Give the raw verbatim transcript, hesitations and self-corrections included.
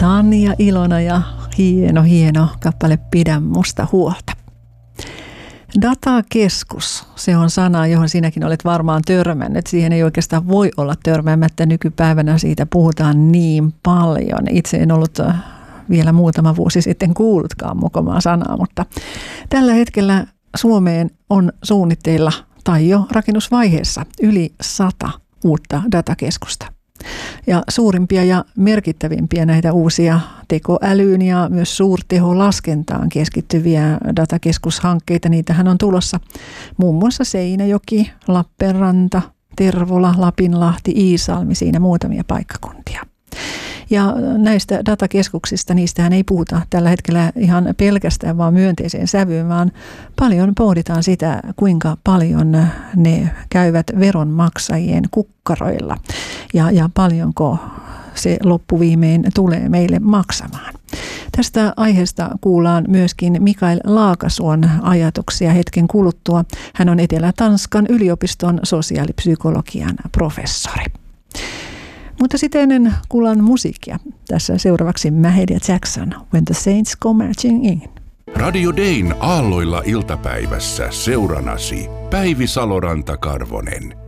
Tanja Ilona ja hieno, hieno kappale Pidä musta huolta. Datakeskus, se on sana, johon sinäkin olet varmaan törmännyt. Siihen ei oikeastaan voi olla törmäämättä. Nykypäivänä siitä puhutaan niin paljon. Itse en ollut vielä muutama vuosi sitten kuullutkaan mokomaa sanaa, mutta tällä hetkellä Suomeen on suunnitteilla tai jo rakennusvaiheessa yli sata uutta datakeskusta. Ja suurimpia ja merkittävimpiä näitä uusia tekoälyyn ja myös suurteholaskentaan keskittyviä datakeskushankkeita, niitähän on tulossa muun muassa Seinäjoki, Lappeenranta, Tervola, Lapinlahti, Iisalmi, siinä muutamia paikkakuntia. Ja näistä datakeskuksista, niistähän ei puhuta tällä hetkellä ihan pelkästään vaan myönteiseen sävyyn, vaan paljon pohditaan sitä, kuinka paljon ne käyvät veronmaksajien kukkaroilla ja, ja paljonko se loppuviimein tulee meille maksamaan. Tästä aiheesta kuullaan myöskin Mikael Laakasuon ajatuksia hetken kuluttua. Hän on Etelä-Tanskan yliopiston sosiaalipsykologian professori. Mutta sitten ennen kuullaan musiikkia. Tässä seuraavaksi Mahalia ja Jackson, When the Saints Go Marching In. Radio Dayn aalloilla iltapäivässä seuranasi Päivi Saloranta-Karvonen.